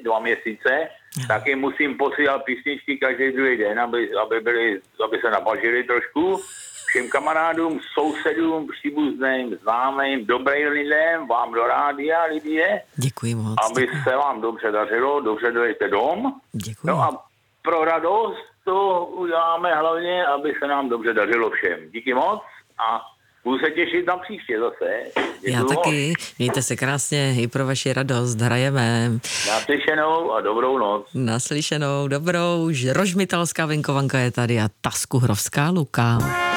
2 měsíce, tak jim musím posílat písničky každý druhý den, aby se nabažili trošku. Všem kamarádům, sousedům, příbuzným, známým, dobrým lidem, vám do rádia, lidé. Děkuji moc. Aby se vám dobře dařilo, dobře dojete dom. Děkuji. No a pro radost to uděláme hlavně, aby se nám dobře dařilo všem. Díky moc a budu se těšit na příště zase. Děkuji. Já taky. Mějte se krásně i pro vaši radost. Hrajeme. Naslyšenou a dobrou noc. Naslyšenou, dobrou. Rožmitalská venkovanka je tady a ta skuhrovská Luka.